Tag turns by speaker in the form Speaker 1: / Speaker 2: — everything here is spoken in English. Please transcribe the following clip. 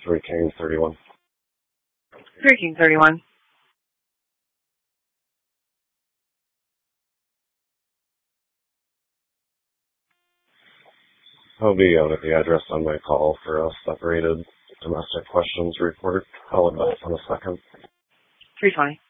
Speaker 1: 3 King 31.
Speaker 2: 3 King 31.
Speaker 1: I'll be out at the address on my call for a separated domestic questions report. I'll advise in a second.
Speaker 2: 320.